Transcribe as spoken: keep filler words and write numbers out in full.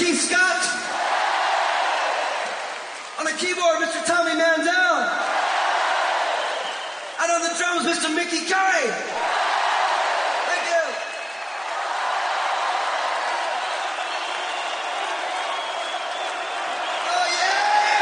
Keith Scott. On the keyboard, Mister Tommy Mandel. And on the drums, Mister Mickey Curry.